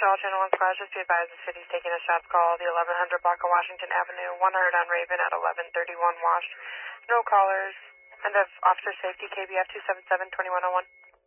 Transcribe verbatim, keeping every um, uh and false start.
all Channel one Squad, just be advised the city's taking a shots call, the eleven hundred block of Washington Avenue, one hundred on Raven at eleven thirty-one Wash. No callers. End of officer safety, K B F two seven seven, twenty-one oh one.